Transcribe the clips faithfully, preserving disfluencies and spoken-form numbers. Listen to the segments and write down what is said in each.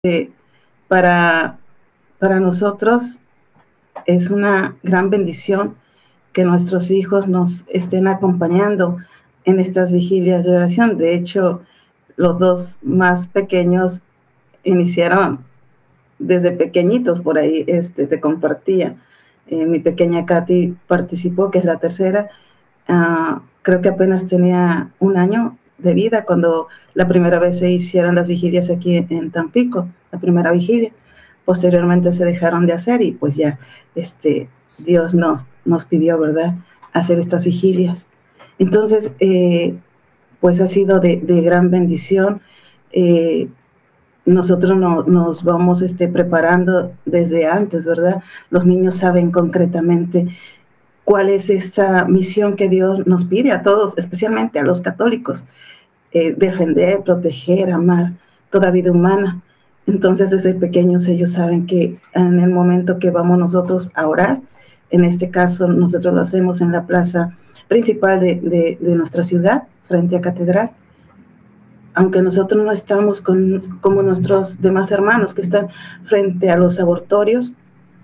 Eh, para, para nosotros es una gran bendición que nuestros hijos nos estén acompañando en estas vigilias de oración. De hecho, los dos más pequeños iniciaron desde pequeñitos, por ahí este, te compartía. Eh, mi pequeña Katy participó, que es la tercera. Uh, creo que apenas tenía un año de vida cuando la primera vez se hicieron las vigilias aquí en Tampico, la primera vigilia. Posteriormente se dejaron de hacer y pues ya este, Dios nos, nos pidió, ¿verdad?, hacer estas vigilias. Entonces, eh, pues ha sido de, de gran bendición. Eh, nosotros no, nos vamos este, preparando desde antes, ¿verdad? Los niños saben concretamente cuál es esta misión que Dios nos pide a todos, especialmente a los católicos, eh, defender, proteger, amar toda vida humana. Entonces, desde pequeños ellos saben que en el momento que vamos nosotros a orar, en este caso nosotros lo hacemos en la plaza principal de, de, de nuestra ciudad, frente a Catedral, aunque nosotros no estamos con, como nuestros demás hermanos que están frente a los abortorios,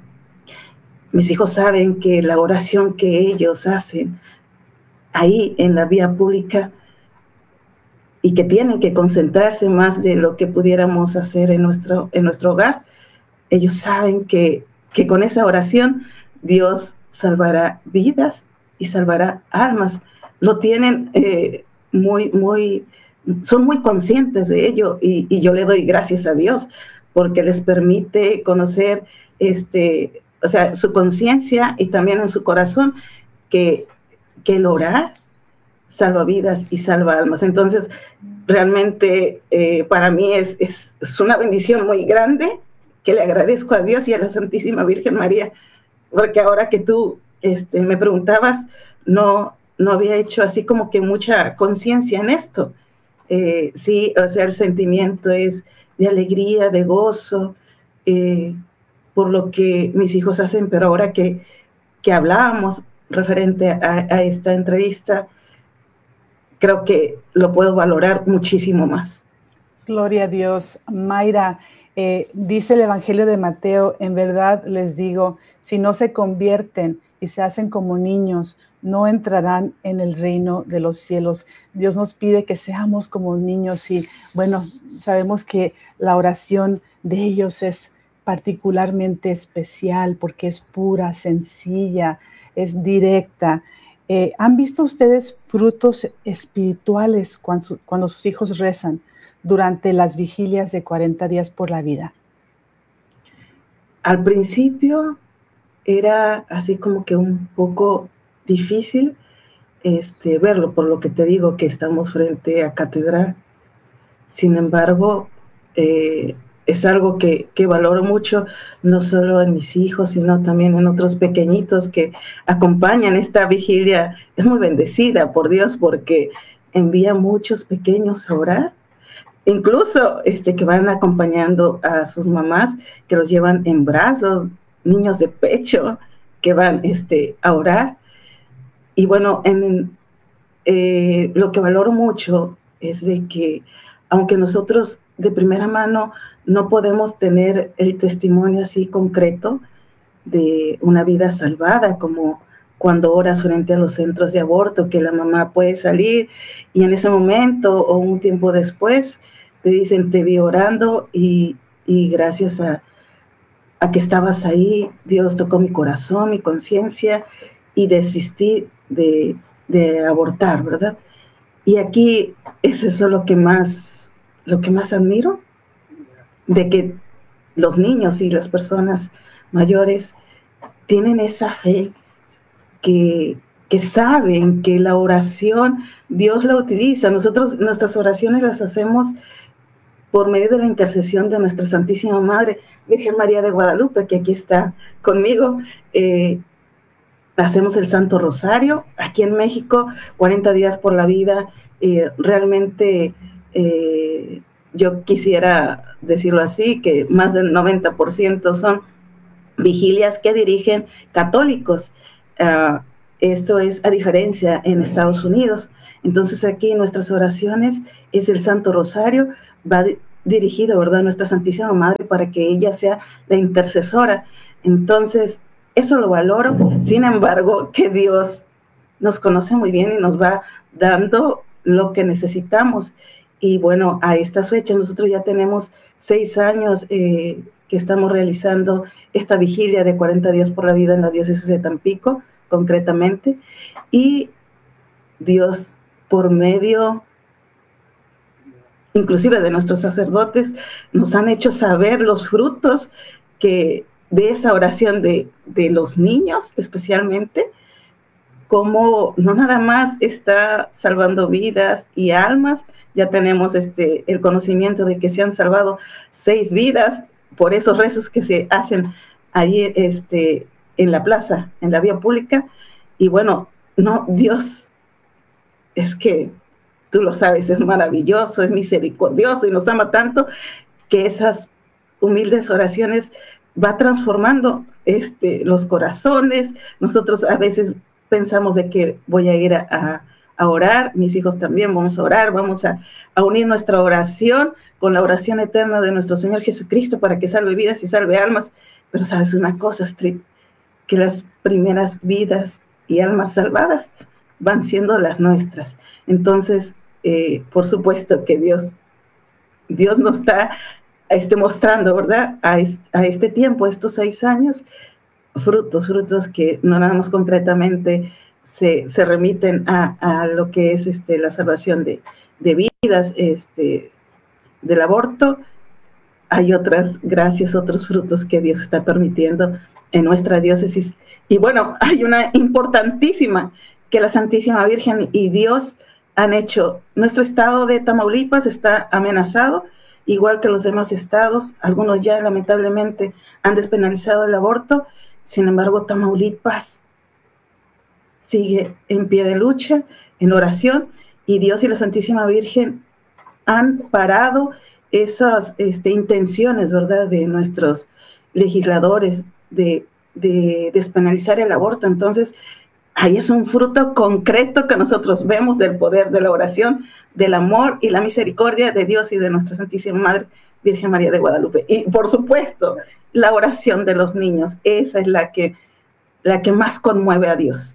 mis hijos saben que la oración que ellos hacen ahí en la vía pública y que tienen que concentrarse más de lo que pudiéramos hacer en nuestro, en nuestro hogar, ellos saben que, que con esa oración Dios salvará vidas y salvará almas. Lo tienen eh, muy, muy, son muy conscientes de ello y, y yo le doy gracias a Dios porque les permite conocer este, o sea, su conciencia y también en su corazón que, que el orar salva vidas y salva almas. Entonces, realmente eh, para mí es, es, es una bendición muy grande que le agradezco a Dios y a la Santísima Virgen María, porque ahora que tú este, me preguntabas, no, no había hecho así como que mucha conciencia en esto. Eh, sí, o sea, el sentimiento es de alegría, de gozo, eh, por lo que mis hijos hacen, pero ahora que, que hablábamos referente a, a esta entrevista, creo que lo puedo valorar muchísimo más. Gloria a Dios. Mayra, eh, dice el Evangelio de Mateo, en verdad les digo, si no se convierten y se hacen como niños, no entrarán en el reino de los cielos. Dios nos pide que seamos como niños y bueno, sabemos que la oración de ellos es particularmente especial porque es pura, sencilla, es directa. Eh, ¿Han visto ustedes frutos espirituales cuando, cuando sus hijos rezan durante las vigilias de cuarenta días por la vida? Al principio era así como que un poco difícil este, verlo, por lo que te digo que estamos frente a Catedral. Sin embargo, eh, es algo que, que valoro mucho, no solo en mis hijos, sino también en otros pequeñitos que acompañan esta vigilia. Es muy bendecida por Dios porque envía muchos pequeños a orar, incluso este, que van acompañando a sus mamás, que los llevan en brazos, niños de pecho, que van este, a orar. Y bueno, en, eh, lo que valoro mucho es de que, aunque nosotros de primera mano no podemos tener el testimonio así concreto de una vida salvada, como cuando oras frente a los centros de aborto, que la mamá puede salir y en ese momento o un tiempo después te dicen, te vi orando y, y gracias a, a que estabas ahí, Dios tocó mi corazón, mi conciencia y desistí de, de abortar, ¿verdad? Y aquí es eso lo que más, lo que más admiro, de que los niños y las personas mayores tienen esa fe que, que saben que la oración Dios la utiliza. Nosotros nuestras oraciones las hacemos por medio de la intercesión de nuestra Santísima Madre, Virgen María de Guadalupe, que aquí está conmigo. Eh, hacemos el Santo Rosario, aquí en México, cuarenta días por la vida, eh, realmente eh, yo quisiera decirlo así, que más del noventa por ciento son vigilias que dirigen católicos. Uh, esto es a diferencia en Estados Unidos. Entonces aquí nuestras oraciones es el Santo Rosario, va dirigido, ¿verdad?, a nuestra Santísima Madre para que ella sea la intercesora. Entonces, eso lo valoro. Sin embargo, que Dios nos conoce muy bien y nos va dando lo que necesitamos. Y bueno, a estas fechas nosotros ya tenemos seis años eh, que estamos realizando esta vigilia de cuarenta días por la vida en la diócesis de Tampico, concretamente, y Dios, por medio inclusive de nuestros sacerdotes, nos han hecho saber los frutos que de esa oración de, de los niños, especialmente, como no nada más está salvando vidas y almas, ya tenemos este, el conocimiento de que se han salvado seis vidas por esos rezos que se hacen allí este, en la plaza, en la vía pública, y bueno, no, Dios es que tú lo sabes, es maravilloso, es misericordioso y nos ama tanto que esas humildes oraciones va transformando este, los corazones. Nosotros a veces pensamos de que voy a ir a, a, a orar, mis hijos también vamos a orar, vamos a, a unir nuestra oración con la oración eterna de nuestro Señor Jesucristo para que salve vidas y salve almas. Pero sabes una cosa, Astrid, que las primeras vidas y almas salvadas van siendo las nuestras. Entonces, eh, por supuesto que Dios, Dios nos está este, mostrando, ¿verdad?, a, es, a este tiempo, estos seis años, frutos, frutos que no nada más concretamente se, se remiten a, a lo que es este, la salvación de, de vidas, este, del aborto. Hay otras gracias, otros frutos que Dios está permitiendo en nuestra diócesis. Y bueno, hay una importantísima que la Santísima Virgen y Dios han hecho. Nuestro estado de Tamaulipas está amenazado, igual que los demás estados. Algunos ya lamentablemente han despenalizado el aborto. Sin embargo, Tamaulipas sigue en pie de lucha, en oración, y Dios y la Santísima Virgen han parado esas este, intenciones, ¿verdad?, de nuestros legisladores de, de despenalizar el aborto. Entonces, ahí es un fruto concreto que nosotros vemos del poder de la oración, del amor y la misericordia de Dios y de nuestra Santísima Madre, Virgen María de Guadalupe. Y, por supuesto, la oración de los niños, esa es la que, la que más conmueve a Dios.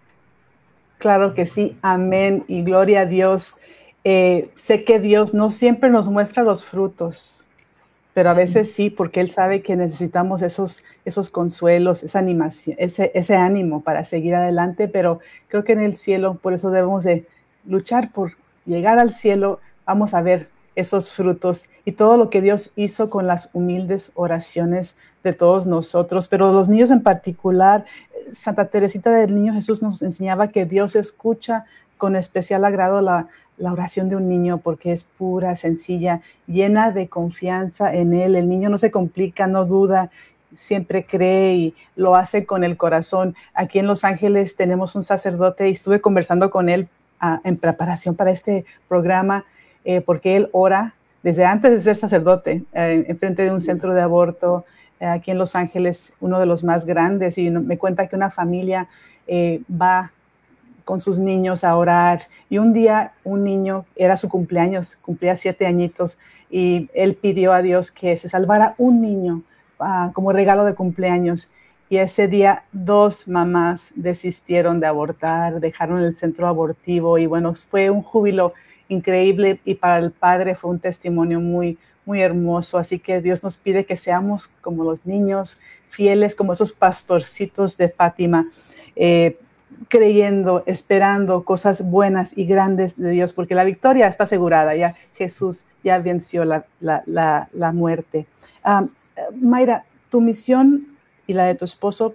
Claro que sí, amén y gloria a Dios. Eh, sé que Dios no siempre nos muestra los frutos, pero a veces sí, porque Él sabe que necesitamos esos, esos consuelos, esa animación, ese, ese ánimo para seguir adelante, pero creo que en el cielo, por eso debemos de luchar por llegar al cielo, vamos a ver esos frutos y todo lo que Dios hizo con las humildes oraciones de todos nosotros, pero los niños en particular. Santa Teresita del Niño Jesús nos enseñaba que Dios escucha con especial agrado la, la oración de un niño porque es pura, sencilla, llena de confianza en Él. El niño no se complica, no duda, siempre cree y lo hace con el corazón. Aquí en Los Ángeles tenemos un sacerdote y estuve conversando con él uh, en preparación para este programa eh, porque él ora desde antes de ser sacerdote eh, en frente de un centro de aborto aquí en Los Ángeles, uno de los más grandes, y me cuenta que una familia eh, va con sus niños a orar, y un día un niño, era su cumpleaños, cumplía siete añitos, y él pidió a Dios que se salvara un niño uh, como regalo de cumpleaños, y ese día dos mamás desistieron de abortar, dejaron el centro abortivo, y bueno, fue un júbilo increíble, y para el padre fue un testimonio muy muy hermoso, así que Dios nos pide que seamos como los niños, fieles como esos pastorcitos de Fátima, eh, creyendo, esperando cosas buenas y grandes de Dios, porque la victoria está asegurada, ya Jesús ya venció la, la, la, la muerte. Um, Mayra, tu misión y la de tu esposo,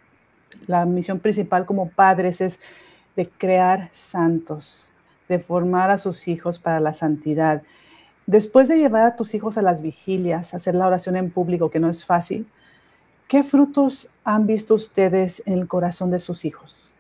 la misión principal como padres es de crear santos, de formar a sus hijos para la santidad. Después de llevar a tus hijos a las vigilias, hacer la oración en público, que no es fácil, ¿qué frutos han visto ustedes en el corazón de sus hijos?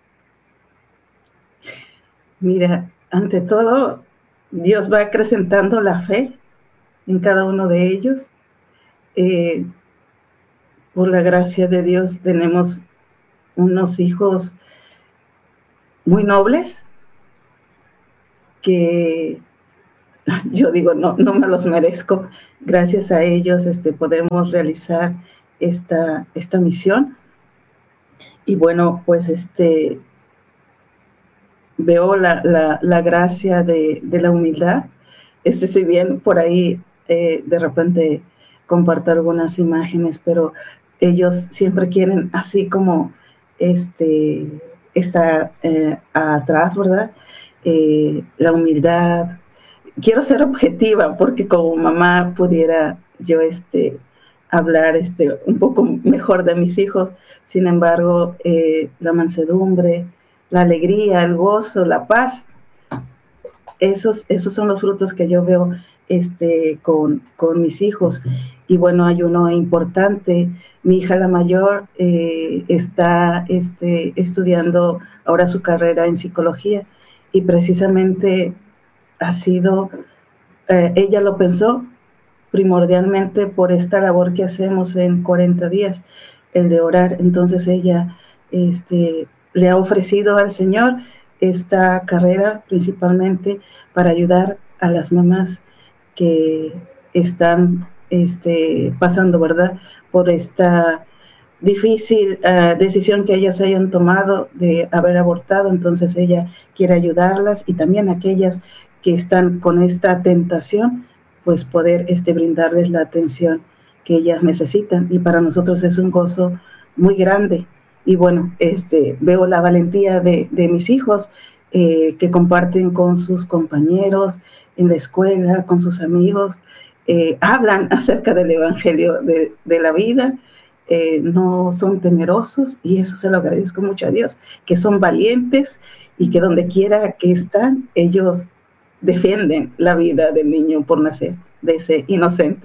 Mira, ante todo, Dios va acrecentando la fe en cada uno de ellos. Eh, por la gracia de Dios tenemos unos hijos muy nobles que yo digo, no, no me los merezco. Gracias a ellos este, podemos realizar esta, esta misión. Y bueno, pues este, veo la, la, la gracia de, de, la humildad. Este, si bien por ahí eh, de repente comparto algunas imágenes, pero ellos siempre quieren así como este, estar eh, atrás, ¿verdad? Eh, la humildad. Quiero ser objetiva porque como mamá pudiera yo este, hablar este, un poco mejor de mis hijos. Sin embargo, eh, la mansedumbre, la alegría, el gozo, la paz, esos, esos son los frutos que yo veo este, con, con mis hijos. Y bueno, hay uno importante. Mi hija la mayor eh, está este, estudiando ahora su carrera en psicología y precisamente ha sido, eh, ella lo pensó primordialmente por esta labor que hacemos en cuarenta días, el de orar. Entonces ella este, le ha ofrecido al Señor esta carrera principalmente para ayudar a las mamás que están este, pasando, ¿verdad?, por esta difícil uh, decisión que ellas hayan tomado de haber abortado. Entonces ella quiere ayudarlas y también aquellas que están con esta tentación, pues poder este, brindarles la atención que ellas necesitan. Y para nosotros es un gozo muy grande. Y bueno, este, veo la valentía de, de mis hijos eh, que comparten con sus compañeros en la escuela, con sus amigos, eh, hablan acerca del Evangelio de, de la vida. Eh, no son temerosos y eso se lo agradezco mucho a Dios, que son valientes y que donde quiera que están, ellos defienden la vida del niño por nacer, de ese inocente.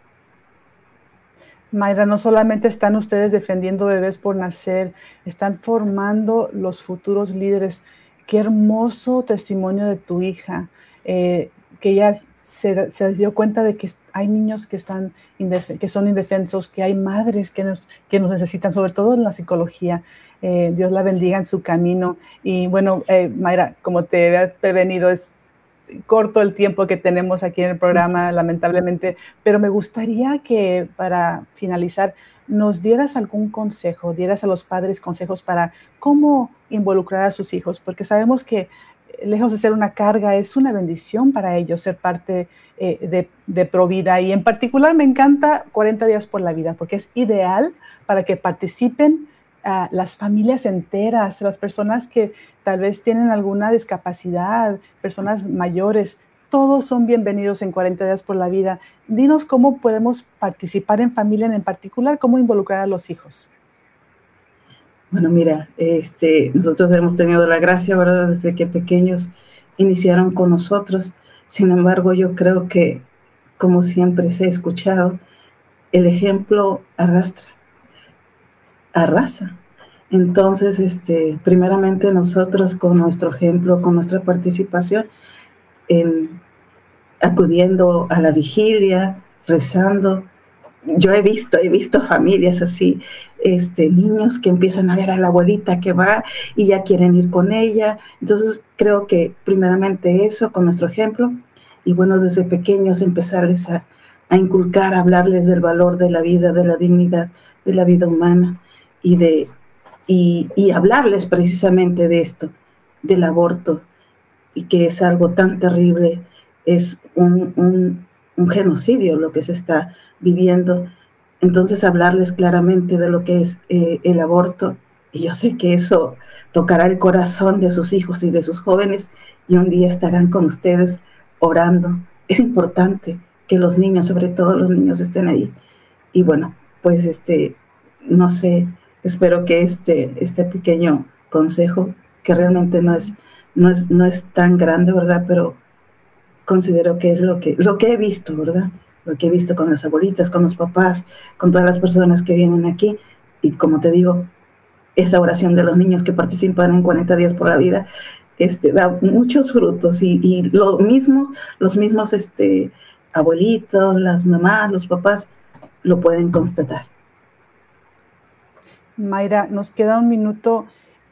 Mayra, no solamente están ustedes defendiendo bebés por nacer, están formando los futuros líderes. Qué hermoso testimonio de tu hija, eh, que ella se, se dio cuenta de que hay niños que, están indef- que son indefensos, que hay madres que nos, que nos necesitan, sobre todo en la psicología. Eh, Dios la bendiga en su camino. Y bueno, eh, Mayra, como te he prevenido, es corto el tiempo que tenemos aquí en el programa, lamentablemente, pero me gustaría que para finalizar nos dieras algún consejo, dieras a los padres consejos para cómo involucrar a sus hijos, porque sabemos que lejos de ser una carga, es una bendición para ellos ser parte eh, de, de Provida. Y en particular me encanta cuarenta días por la vida, porque es ideal para que participen uh, las familias enteras, las personas que tal vez tienen alguna discapacidad, personas mayores. Todos son bienvenidos en cuarenta días por la vida. Dinos cómo podemos participar en familia, en particular, cómo involucrar a los hijos. Bueno, mira, este, nosotros hemos tenido la gracia, ¿verdad?, desde que pequeños iniciaron con nosotros. Sin embargo, yo creo que, como siempre se ha escuchado, el ejemplo arrastra, arrasa. Entonces, este, primeramente nosotros con nuestro ejemplo, con nuestra participación, en, acudiendo a la vigilia, rezando. Yo he visto, he visto familias así, este, niños que empiezan a ver a la abuelita que va y ya quieren ir con ella. Entonces creo que primeramente eso, con nuestro ejemplo, y bueno, desde pequeños empezarles a, a inculcar, a hablarles del valor de la vida, de la dignidad de la vida humana y de y, y hablarles precisamente de esto, del aborto, y que es algo tan terrible, es un, un, un genocidio lo que se está viviendo. Entonces hablarles claramente de lo que es eh, el aborto, y yo sé que eso tocará el corazón de sus hijos y de sus jóvenes, y un día estarán con ustedes orando. Es importante que los niños, sobre todo los niños, estén ahí. Y bueno, pues este, no sé, espero que este, este pequeño consejo, que realmente no es, no es, no es tan grande, ¿verdad?, pero considero que es lo que, lo que he visto, ¿verdad?, lo que he visto con las abuelitas, con los papás, con todas las personas que vienen aquí. Y como te digo, esa oración de los niños que participan en cuarenta días por la vida, este, da muchos frutos. Y, y lo mismo, los mismos este, abuelitos, las mamás, los papás, lo pueden constatar. Mayra, nos queda un minuto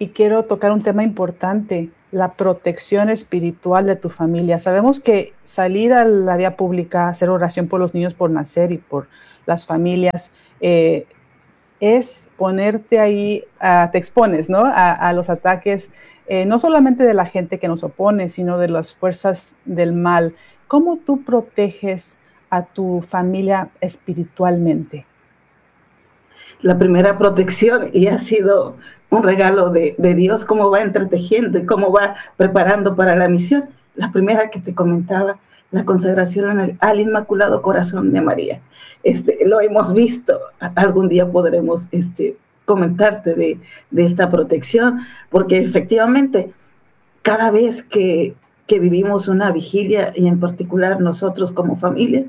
y quiero tocar un tema importante, la protección espiritual de tu familia. Sabemos que salir a la vía pública, hacer oración por los niños por nacer y por las familias, eh, es ponerte ahí, uh, te expones, ¿no? A, a los ataques, eh, no solamente de la gente que nos opone, sino de las fuerzas del mal. ¿Cómo tú proteges a tu familia espiritualmente? La primera protección, y ha sido un regalo de, de Dios, cómo va entretejiendo y cómo va preparando para la misión. La primera que te comentaba, la consagración al, al Inmaculado Corazón de María. Este, lo hemos visto, algún día podremos este, comentarte de, de esta protección, porque efectivamente cada vez que, que vivimos una vigilia, y en particular nosotros como familia,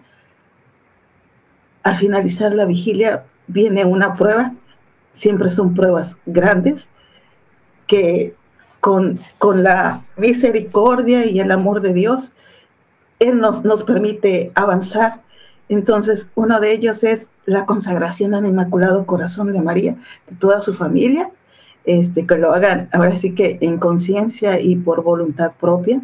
al finalizar la vigilia viene una prueba, siempre son pruebas grandes, que con, con la misericordia y el amor de Dios, Él nos, nos permite avanzar. Entonces, uno de ellos es la consagración al Inmaculado Corazón de María, de toda su familia, este, que lo hagan ahora sí que en conciencia y por voluntad propia.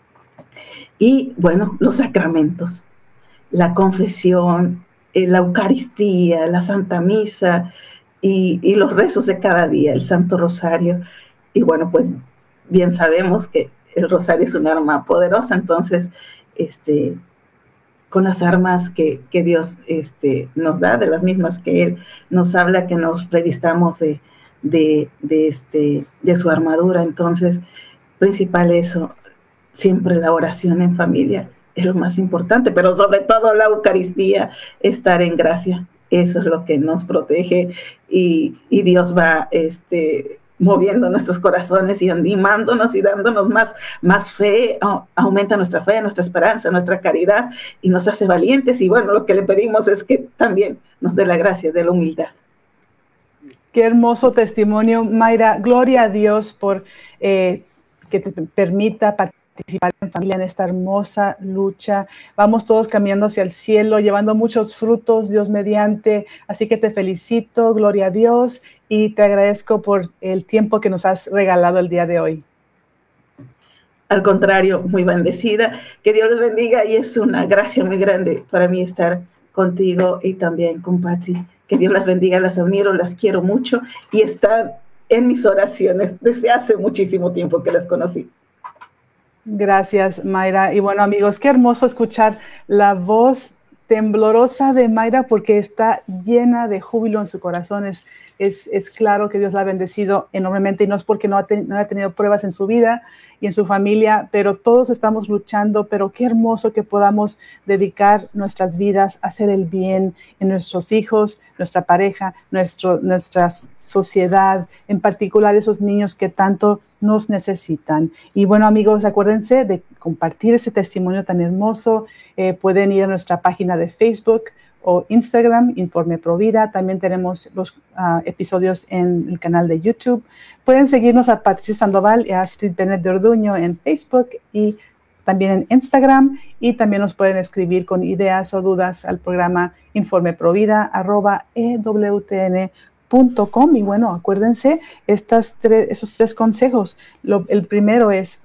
Y bueno, los sacramentos, la confesión, la Eucaristía, la Santa Misa y, y los rezos de cada día, el Santo Rosario. Y bueno, pues bien sabemos que el rosario es un arma poderosa, entonces, este, con las armas que, que Dios este, nos da, de las mismas que Él nos habla, que nos revistamos de, de, de, este, de su armadura. Entonces, principal eso, siempre la oración en familia es lo más importante, pero sobre todo la Eucaristía, estar en gracia, eso es lo que nos protege, y, y Dios va este, moviendo nuestros corazones y animándonos y dándonos más, más fe, aumenta nuestra fe, nuestra esperanza, nuestra caridad, y nos hace valientes. Y bueno, lo que le pedimos es que también nos dé la gracia de la humildad. Qué hermoso testimonio, Mayra. Gloria a Dios por eh, que te permita participar participar en familia en esta hermosa lucha. Vamos todos caminando hacia el cielo, llevando muchos frutos, Dios mediante. Así que te felicito, gloria a Dios, y te agradezco por el tiempo que nos has regalado el día de hoy. Al contrario, muy bendecida. Que Dios les bendiga, y es una gracia muy grande para mí estar contigo y también con Pati. Que Dios las bendiga, las admiro, las quiero mucho y están en mis oraciones desde hace muchísimo tiempo que las conocí. Gracias, Mayra. Y bueno, amigos, qué hermoso escuchar la voz temblorosa de Mayra, porque está llena de júbilo en su corazón. Es, es, es claro que Dios la ha bendecido enormemente, y no es porque no, ha ten, no haya tenido pruebas en su vida y en su familia, pero todos estamos luchando. Pero qué hermoso que podamos dedicar nuestras vidas a hacer el bien en nuestros hijos, nuestra pareja, nuestro, nuestra sociedad, en particular esos niños que tanto nos necesitan. Y bueno, amigos, acuérdense de compartir ese testimonio tan hermoso. Eh, pueden ir a nuestra página de Facebook o Instagram, Informe Provida. También tenemos los uh, episodios en el canal de YouTube. Pueden seguirnos a Patricia Sandoval y a Astrid Bennett de Orduño en Facebook y también en Instagram. Y también nos pueden escribir con ideas o dudas al programa informeprovida arroba e w t n punto com. Y bueno, acuérdense estas tres, esos tres consejos. Lo, el primero es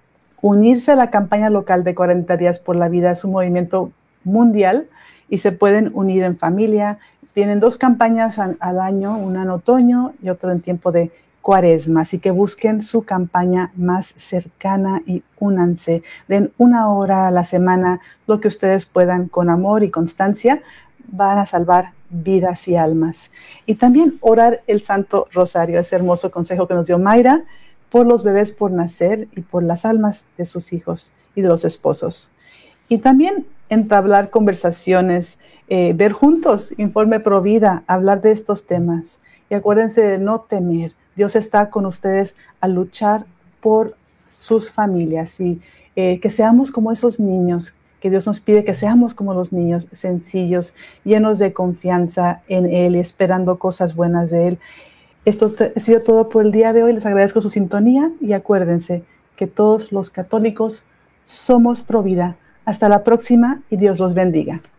unirse a la campaña local de cuarenta días por la vida. Es un movimiento mundial y se pueden unir en familia. Tienen dos campañas al, al año, una en otoño y otra en tiempo de Cuaresma. Así que busquen su campaña más cercana y únanse. Den una hora a la semana, lo que ustedes puedan, con amor y constancia. Van a salvar vidas y almas. Y también orar el Santo Rosario, ese hermoso consejo que nos dio Mayra, por los bebés por nacer y por las almas de sus hijos y de los esposos. Y también entablar conversaciones, eh, ver juntos Informe Provida, hablar de estos temas. Y acuérdense de no temer. Dios está con ustedes a luchar por sus familias, y eh, que seamos como esos niños, que Dios nos pide que seamos como los niños, sencillos, llenos de confianza en Él y esperando cosas buenas de Él. Esto ha sido todo por el día de hoy. Les agradezco su sintonía y acuérdense que todos los católicos somos Provida. Hasta la próxima y Dios los bendiga.